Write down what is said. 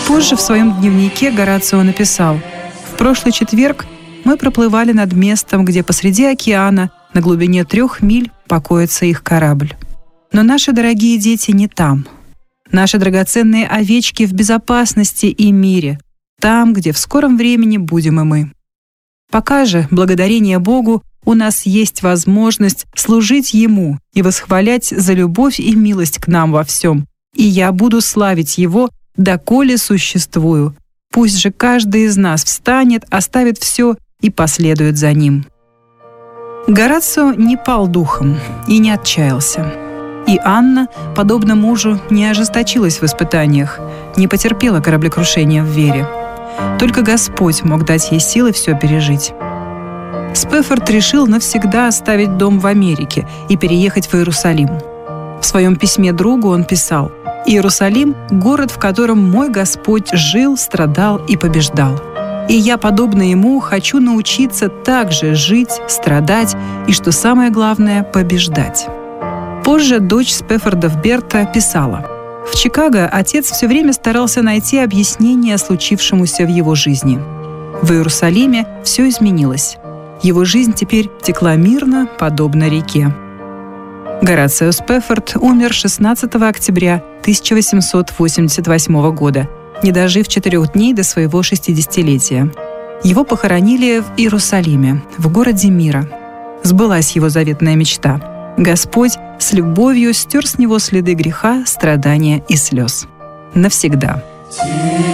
Позже в своем дневнике Горацио написал: «В прошлый четверг мы проплывали над местом, где посреди океана на глубине 3 миль покоится их корабль. Но наши дорогие дети не там. Наши драгоценные овечки в безопасности и мире, там, где в скором времени будем и мы. Пока же, благодарение Богу, у нас есть возможность служить Ему и восхвалять за любовь и милость к нам во всем. И я буду славить Его, доколе существую. Пусть же каждый из нас встанет, оставит все и последует за Ним». Горацио не пал духом и не отчаялся. И Анна, подобно мужу, не ожесточилась в испытаниях, не потерпела кораблекрушения в вере. Только Господь мог дать ей силы все пережить. Спефорд решил навсегда оставить дом в Америке и переехать в Иерусалим. В своем письме другу он писал: «Иерусалим — город, в котором мой Господь жил, страдал и побеждал. И я, подобно ему, хочу научиться также жить, страдать и, что самое главное, побеждать». Позже дочь Спефордов Берта писала: «В Чикаго отец все время старался найти объяснение случившемуся в его жизни. В Иерусалиме все изменилось. Его жизнь теперь текла мирно, подобно реке». Горацио Спефорд умер 16 октября 1888 года, не дожив 4 дней до своего 60-летия. Его похоронили в Иерусалиме, в городе мира. Сбылась его заветная мечта. Господь с любовью стер с него следы греха, страдания и слез. Навсегда.